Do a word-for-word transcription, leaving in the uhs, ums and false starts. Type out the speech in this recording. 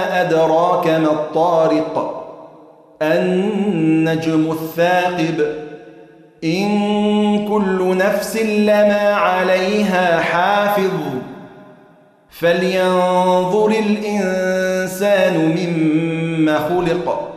أدراك ما الطارق النجم الثاقب إن كل نفس لما عليها حافظ فلينظر الإنسان مما خلق